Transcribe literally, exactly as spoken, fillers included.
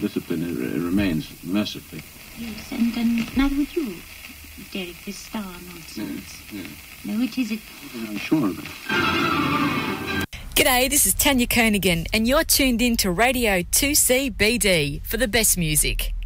discipline it, it remains, mercifully. Yes, and um, neither would you, Derek, this star nonsense. Yeah, yeah. No, which is it? I'm sure of it. G'day, this is Tanya Kernaghan, and you're tuned in to Radio two C B D for the best music.